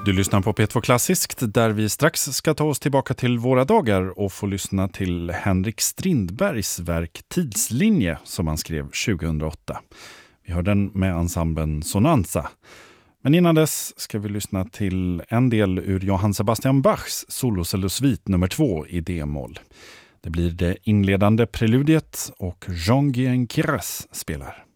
Du lyssnar på P2 Klassiskt där vi strax ska ta oss tillbaka till våra dagar och få lyssna till Henrik Strindbergs verk Tidslinje som han skrev 2008. Vi hör den med ensemblen Sonanza. Men innan dess ska vi lyssna till en del ur Johann Sebastian Bachs solocellosvit nummer 2 i D-moll. Det blir det inledande preludiet och Jean-Guyen Queyras spelar.